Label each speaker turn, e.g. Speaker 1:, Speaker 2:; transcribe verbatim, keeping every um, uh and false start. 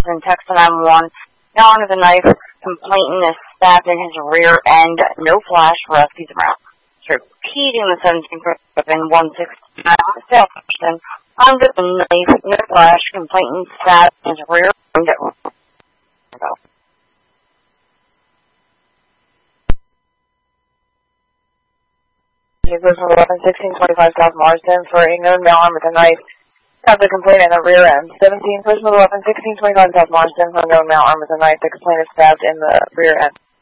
Speaker 1: and text nine one one. Now with a knife, complainant is stabbed in his rear end. No flash, rescues around. Repeating the seventeen in one sixty-nine. Armed with a knife, no flash, complainant stabbed in his rear end. Jesus from eleven sixteen twenty-five South Marsden for a known male armed with a knife. Stabbed the complainant in the rear end. seventeen person with eleven sixteen twenty-five South Marsden for a known male armed with a knife. The complainant stabbed in the rear end.